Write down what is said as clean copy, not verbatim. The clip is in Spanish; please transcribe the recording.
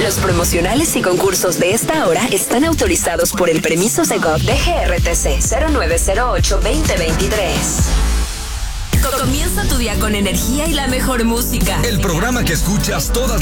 Los promocionales y concursos de esta hora están autorizados por el permiso Segov de GRTC 0908-2023. Comienza tu día con energía y la mejor música. El programa que escuchas todas